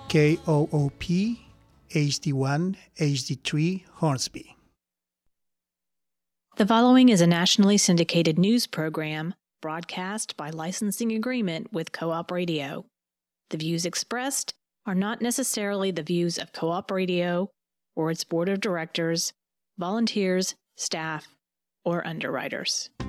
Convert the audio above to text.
KOOP HD1 HD3 Hornsby. The following is a nationally syndicated news program broadcast by licensing agreement with Co-op Radio. The views expressed are not necessarily the views of Co-op Radio or its board of directors, volunteers, staff, or underwriters.